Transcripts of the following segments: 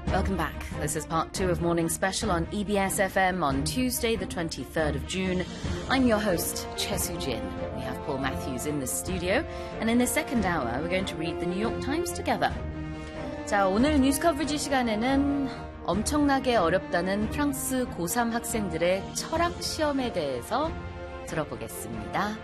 Welcome back. This is part 2 of Morning Special on EBS FM on Tuesday, the 23rd of June. I'm your host, Choi Soo-jin. We have Paul Matthews in the studio. And in the second hour, we're going to read the New York Times together. 자, 오늘 뉴스 커버리지 시간에는 엄청나게 어렵다는 프랑스 고3 학생들의 철학 시험에 대해서 들어보겠습니다.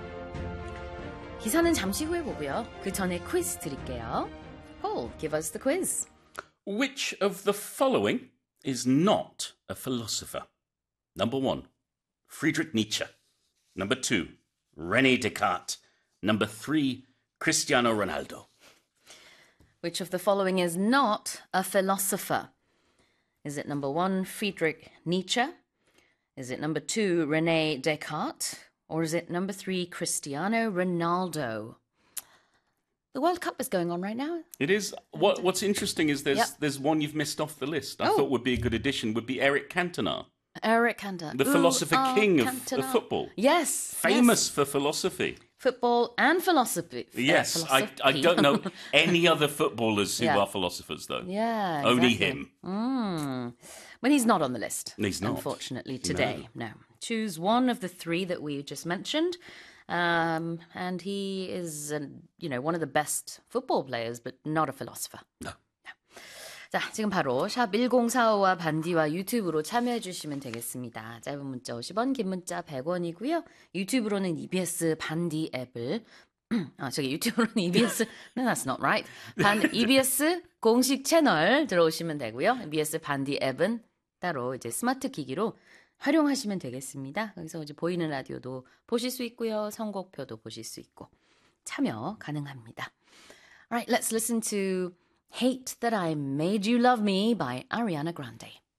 기사는 잠시 후에 보고요. 그 전에 퀴즈 드릴게요. Paul, give us the quiz. Which of the following is not a philosopher? Number 1, Friedrich Nietzsche. Number 2, René Descartes. Number 3, Cristiano Ronaldo. Which of the following is not a philosopher? Is it number 1, Friedrich Nietzsche? Is it number 2, René Descartes? Or is it number 3, Cristiano Ronaldo? The World Cup is going on right now. It is. What's interesting is there's one you've missed off the list. I thought would be a good addition would be Eric Cantona. Eric Cantona. The philosopher king of football. Yes. Famous for philosophy. Football and philosophy. Yes. Philosophy. I don't know any other footballers who are philosophers, though. Yeah, exactly. Only him. But he's not on the list. He's not. Unfortunately, today. No. Choose one of the three that we just mentioned. And he is, one of the best football players, but not a philosopher. No. 자, 지금 바로 샵 1045와 반디와 유튜브로 참여해 주시면 되겠습니다. 짧은 문자 50원, 긴 문자 100원이고요. 유튜브로는 EBS 반디 앱을 유튜브로는 EBS, no, that's not right. EBS 공식 채널 들어오시면 되고요. EBS 반디 앱은 따로 이제 스마트 기기로 활용하시면 되겠습니다. 거기서 이제 보이는 라디오도 보실 수 있고요. 선곡표도 보실 수 있고 참여 가능합니다. Alright, let's listen to Hate That I Made You Love Me by Ariana Grande.